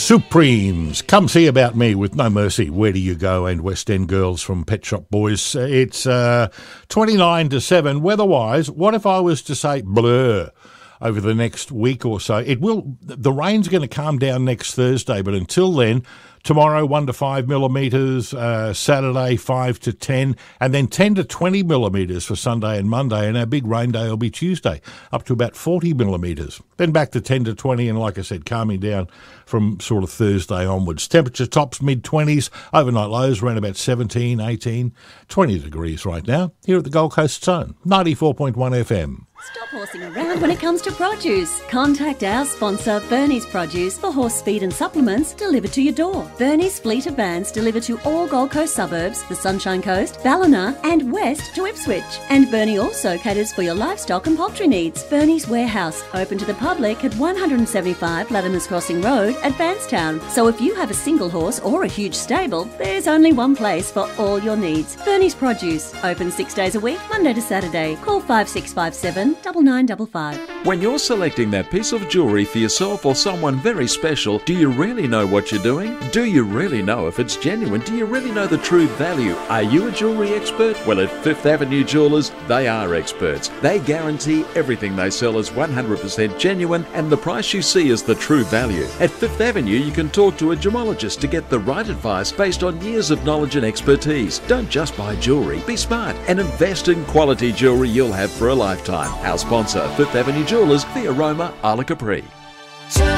Supremes, Come See About Me with No Mercy, Where Do You Go, and West End Girls from Pet Shop Boys. It's 29 to 7. Weather-wise, what if I was to say blur over the next week or so? The rain's going to calm down next Thursday, but until then, tomorrow 1 to 5 millimetres, Saturday 5 to 10, and then 10 to 20 millimetres for Sunday and Monday, and our big rain day will be Tuesday, up to about 40 millimetres. Then back to 10 to 20, and like I said, calming down from sort of Thursday onwards. Temperature tops mid-20s, overnight lows around about 17, 18, 20 degrees right now, here at the Gold Coast Zone, 94.1 FM. Stop horsing around when it comes to produce. Contact our sponsor, Bernie's Produce, for horse feed and supplements delivered to your door. Bernie's fleet of vans deliver to all Gold Coast suburbs, the Sunshine Coast, Ballina and west to Ipswich. And Bernie also caters for your livestock and poultry needs. Bernie's Warehouse, open to the public at 175 Latimer's Crossing Road at Bankstown. So if you have a single horse or a huge stable, there's only one place for all your needs. Bernie's Produce, open 6 days a week, Monday to Saturday. Call 5657 9955. When you're selecting that piece of jewellery for yourself or someone very special, do you really know what you're doing? Do you really know if it's genuine? Do you really know the true value? Are you a jewellery expert? Well, at Fifth Avenue Jewellers, they are experts. They guarantee everything they sell is 100% genuine and the price you see is the true value. At Fifth Avenue, you can talk to a gemologist to get the right advice based on years of knowledge and expertise. Don't just buy jewellery, be smart and invest in quality jewellery you'll have for a lifetime. Our sponsor, Fifth Avenue Jewellers, the Aroma, Isla Capri.